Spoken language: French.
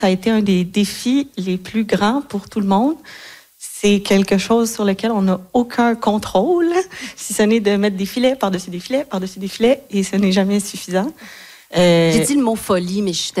Ça a été un des défis les plus grands pour tout le monde. C'est quelque chose sur lequel on n'a aucun contrôle, si ce n'est de mettre des filets par-dessus des filets, par-dessus des filets, et ce n'est jamais suffisant. J'ai dit le mot folie, mais je suis